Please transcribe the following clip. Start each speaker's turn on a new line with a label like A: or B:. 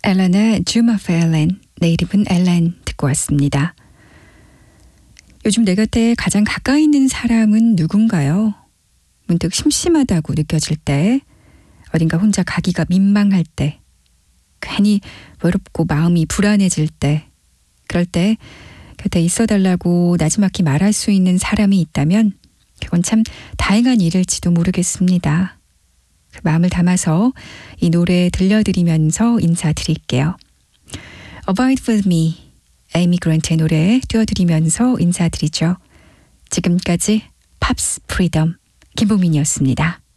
A: 엘렌의 Dream of Ellen, 내 이름은 엘렌 듣고 왔습니다. 요즘 내 곁에 가장 가까이 있는 사람은 누군가요? 문득 심심하다고 느껴질 때, 어딘가 혼자 가기가 민망할 때, 괜히 외롭고 마음이 불안해질 때, 그럴 때 곁에 있어달라고 나지막히 말할 수 있는 사람이 있다면 그건 참 다행한 일일지도 모르겠습니다. 그 마음을 담아서 이 노래 들려드리면서 인사드릴게요. Abide with me, 에이미 그랜트의 노래 띄워드리면서 인사드리죠. 지금까지 팝스 프리덤 김보민이었습니다.